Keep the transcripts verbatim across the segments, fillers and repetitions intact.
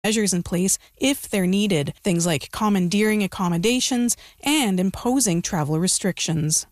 measures in place if they're needed, things like commandeering accommodations and imposing travel restrictions.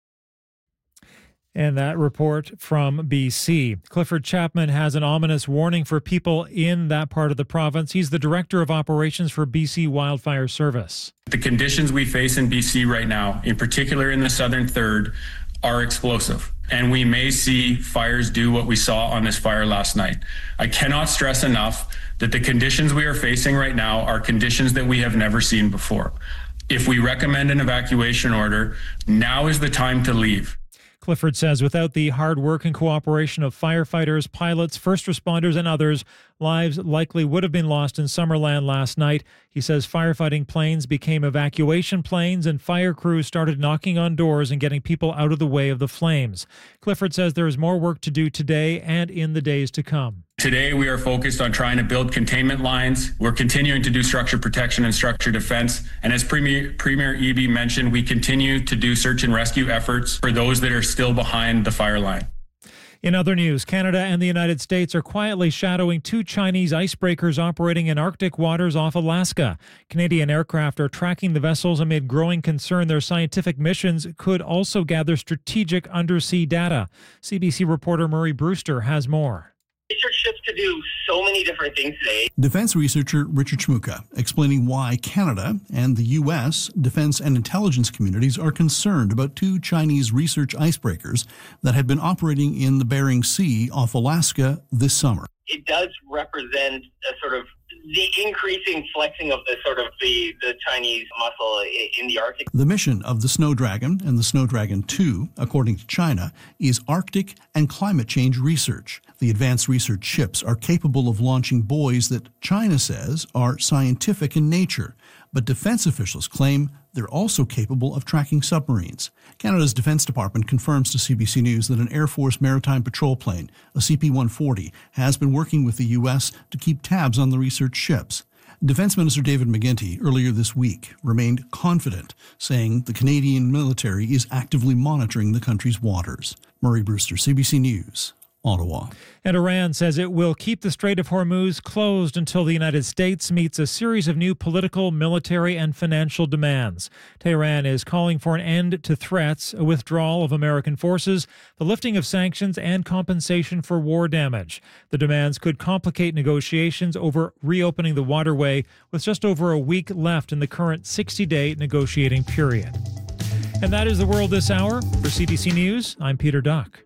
And that report from B C. Clifford Chapman has an ominous warning for people in that part of the province. He's the Director of Operations for B C Wildfire Service. The conditions we face in B C right now, in particular in the southern third, are explosive. And we may see fires do what we saw on this fire last night. I cannot stress enough that the conditions we are facing right now are conditions that we have never seen before. If we recommend an evacuation order, now is the time to leave. Clifford says without the hard work and cooperation of firefighters, pilots, first responders, and others, lives likely would have been lost in Summerland last night. He says firefighting planes became evacuation planes and fire crews started knocking on doors and getting people out of the way of the flames. Clifford says there is more work to do today and in the days to come. Today, we are focused on trying to build containment lines. We're continuing to do structure protection and structure defense. And as Premier, Premier Eby mentioned, we continue to do search and rescue efforts for those that are still behind the fire line. In other news, Canada and the United States are quietly shadowing two Chinese icebreakers operating in Arctic waters off Alaska. Canadian aircraft are tracking the vessels amid growing concern their scientific missions could also gather strategic undersea data. C B C reporter Murray Brewster has more. Research ships could do so many different things today. Defense researcher Richard Shmuka explaining why Canada and the U S defense and intelligence communities are concerned about two Chinese research icebreakers that had been operating in the Bering Sea off Alaska this summer. It does represent a sort of the increasing flexing of the sort of the, the Chinese muscle in the Arctic. The mission of the Snowdragon and the Snowdragon two, according to China, is Arctic and climate change research. The advanced research ships are capable of launching buoys that China says are scientific in nature, but defense officials claim they're also capable of tracking submarines. Canada's Defense Department confirms to C B C News that an Air Force maritime patrol plane, a C P one forty, has been working with the U S to keep tabs on the research ships. Defense Minister David McGuinty earlier this week remained confident, saying the Canadian military is actively monitoring the country's waters. Murray Brewster, C B C News. Ottawa. And Iran says it will keep the Strait of Hormuz closed until the United States meets a series of new political, military, and financial demands. Tehran is calling for an end to threats, a withdrawal of American forces, the lifting of sanctions, and compensation for war damage. The demands could complicate negotiations over reopening the waterway, with just over a week left in the current sixty-day negotiating period. And that is the world this hour. For C B C News, I'm Peter Duck.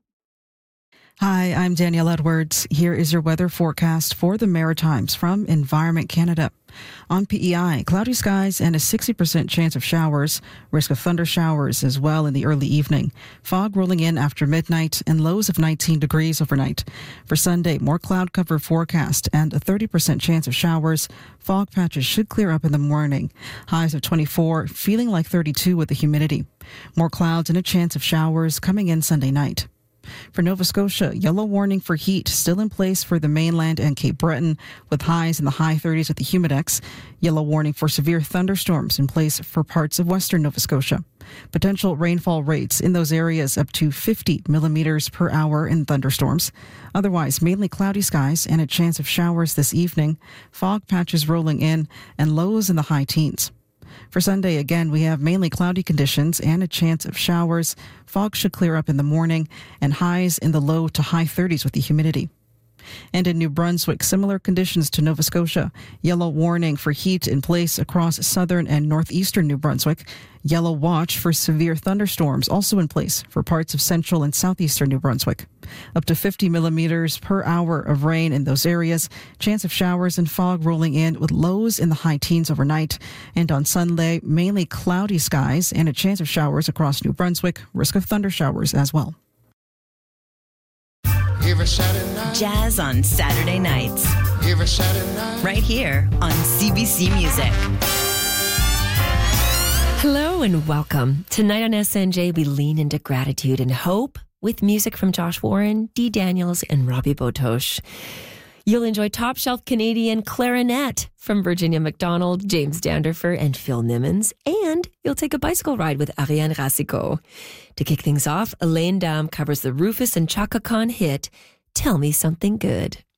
Hi, I'm Danielle Edwards. Here is your weather forecast for the Maritimes from Environment Canada. On P E I, cloudy skies and a sixty percent chance of showers, risk of thunder showers as well in the early evening. Fog rolling in after midnight and lows of nineteen degrees overnight. For Sunday, more cloud cover forecast and a thirty percent chance of showers. Fog patches should clear up in the morning. Highs of twenty-four, feeling like thirty-two with the humidity. More clouds and a chance of showers coming in Sunday night. For Nova Scotia, yellow warning for heat still in place for the mainland and Cape Breton, with highs in the high thirties with the humidex. Yellow warning for severe thunderstorms in place for parts of western Nova Scotia. Potential rainfall rates in those areas up to fifty millimeters per hour in thunderstorms. Otherwise, mainly cloudy skies and a chance of showers this evening. Fog patches rolling in and lows in the high teens. For Sunday, again, we have mainly cloudy conditions and a chance of showers. Fog should clear up in the morning and highs in the low to high thirties with the humidity. And in New Brunswick, similar conditions to Nova Scotia. Yellow warning for heat in place across southern and northeastern New Brunswick. Yellow watch for severe thunderstorms also in place for parts of central and southeastern New Brunswick. Up to fifty millimeters per hour of rain in those areas. Chance of showers and fog rolling in with lows in the high teens overnight. And on Sunday, mainly cloudy skies and a chance of showers across New Brunswick. Risk of thunder showers as well. Jazz on Saturday nights. Right here on C B C Music. Hello and welcome. Tonight on S N J, we lean into gratitude and hope with music from Josh Warren, Dee Daniels, and Robbie Botosh. You'll enjoy top-shelf Canadian clarinet from Virginia McDonald, James Danderfer, and Phil Nimmons. And you'll take a bicycle ride with Ariane Racicot. To kick things off, Elaine Dam covers the Rufus and Chaka Khan hit, Tell Me Something Good.